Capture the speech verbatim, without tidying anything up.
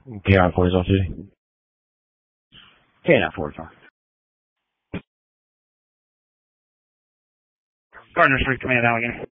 K nine forty, Salt City. K nine forty. Gardner Street, Command Allegheny.